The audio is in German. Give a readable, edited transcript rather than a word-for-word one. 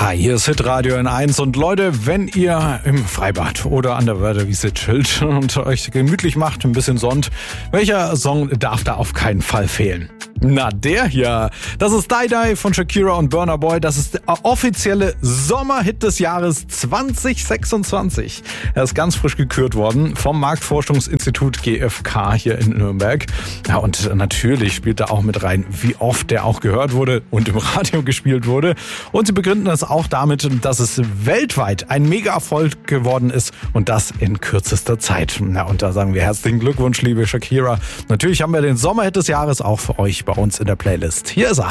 Hi, hier ist Hitradio N1 und Leute, wenn ihr im Freibad oder an der Wörderwiese chillt und euch gemütlich macht, ein bisschen sonnt, welcher Song darf da auf keinen Fall fehlen? Na, der hier. Das ist Die Die von Shakira und Burna Boy. Das ist der offizielle Sommerhit des Jahres 2026. Er ist ganz frisch gekürt worden vom Marktforschungsinstitut GfK hier in Nürnberg. Ja, und natürlich spielt er auch mit rein, wie oft der auch gehört wurde und im Radio gespielt wurde. Und sie begründen das auch damit, dass es weltweit ein Mega-Erfolg geworden ist und das in kürzester Zeit. Na, und da sagen wir herzlichen Glückwunsch, liebe Shakira. Natürlich haben wir den Sommerhit des Jahres auch für euch bei uns in der Playlist. Hier ist er.